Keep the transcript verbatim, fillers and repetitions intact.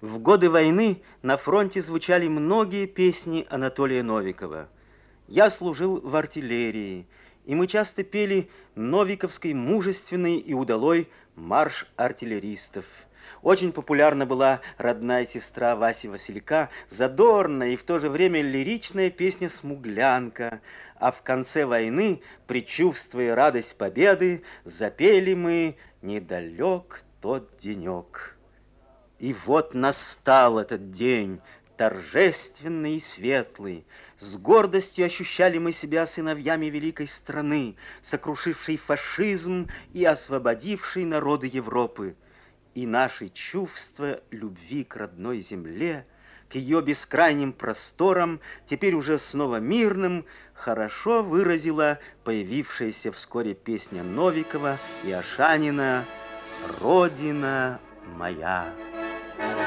В годы войны на фронте звучали многие песни Анатолия Новикова. Я служил в артиллерии, и мы часто пели новиковский мужественный и удалой марш артиллеристов. Очень популярна была родная сестра Васи Василька, задорная и в то же время лиричная песня «Смуглянка». А в конце войны, предчувствуя радость победы, запели мы «Недалек тот денек». И вот настал этот день, торжественный и светлый. С гордостью ощущали мы себя сыновьями великой страны, сокрушившей фашизм и освободившей народы Европы. И наши чувства любви к родной земле, к ее бескрайним просторам, теперь уже снова мирным, хорошо выразила появившаяся вскоре песня Новикова и Ашанина «Родина моя».